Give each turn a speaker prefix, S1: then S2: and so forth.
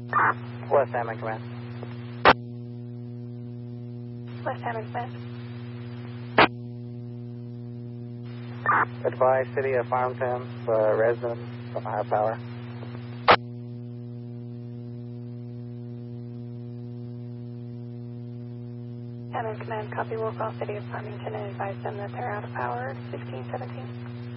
S1: West Hammond Command.
S2: West Hammond Command.
S1: Advise City of Farmington, residents on high power.
S2: Hammond Command, copy. We'll call City of Farmington and advise them that they're out of power. 1617.